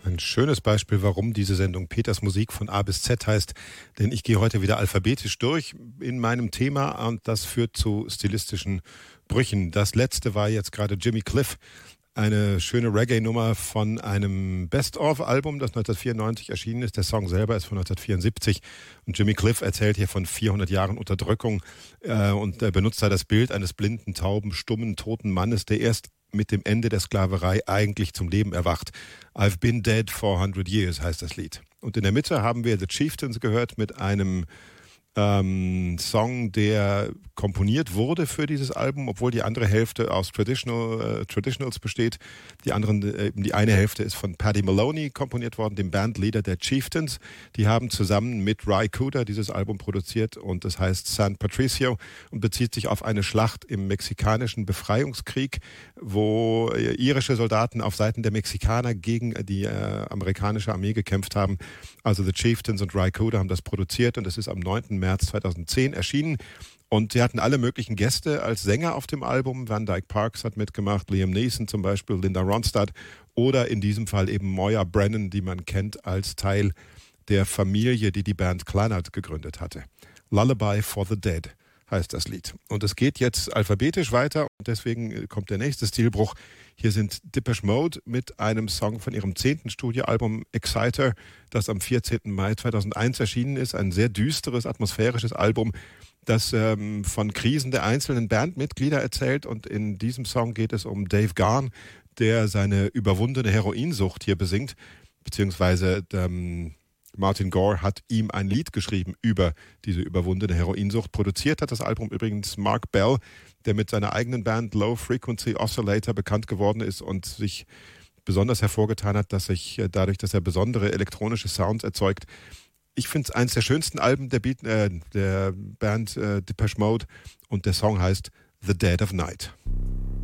Ein schönes Beispiel, warum diese Sendung Peters Musik von A bis Z heißt, denn ich gehe heute wieder alphabetisch durch in meinem Thema und das führt zu stilistischen Brüchen. Das letzte war jetzt gerade Jimmy Cliff, eine schöne Reggae-Nummer von einem Best-of-Album, das 1994 erschienen ist. Der Song selber ist von 1974 und Jimmy Cliff erzählt hier von 400 Jahren Unterdrückung und benutzt da das Bild eines blinden, tauben, stummen, toten Mannes, der erst mit dem Ende der Sklaverei eigentlich zum Leben erwacht. I've been dead for 100 years heißt das Lied. Und in der Mitte haben wir The Chieftains gehört mit einem Song, der komponiert wurde für dieses Album, obwohl die andere Hälfte aus Traditionals besteht. Die eine Hälfte ist von Paddy Maloney komponiert worden, dem Bandleader der Chieftains. Die haben zusammen mit Ry Cooder dieses Album produziert und das heißt San Patricio und bezieht sich auf eine Schlacht im mexikanischen Befreiungskrieg, wo irische Soldaten auf Seiten der Mexikaner gegen die amerikanische Armee gekämpft haben. Also The Chieftains und Ry Cooder haben das produziert und es ist am 9. März 2010 erschienen. Und sie hatten alle möglichen Gäste als Sänger auf dem Album. Van Dyke Parks hat mitgemacht, Liam Neeson zum Beispiel, Linda Ronstadt oder in diesem Fall eben Moya Brennan, die man kennt als Teil der Familie, die die Band Clannad gegründet hatte. Lullaby for the Dead heißt das Lied. Und es geht jetzt alphabetisch weiter und deswegen kommt der nächste Stilbruch. Hier sind Depeche Mode mit einem Song von ihrem 10. Studioalbum Exciter, das am 14. Mai 2001 erschienen ist. Ein sehr düsteres, atmosphärisches Album, das von Krisen der einzelnen Bandmitglieder erzählt. Und in diesem Song geht es um Dave Gahan, der seine überwundene Heroinsucht hier besingt, beziehungsweise Martin Gore hat ihm ein Lied geschrieben über diese überwundene Heroinsucht. Produziert hat das Album übrigens Mark Bell, der mit seiner eigenen Band Low Frequency Oscillator bekannt geworden ist und sich besonders hervorgetan hat, dass dadurch, dass er besondere elektronische Sounds erzeugt. Ich finde es eines der schönsten Alben der Band Depeche Mode und der Song heißt The Dead of Night.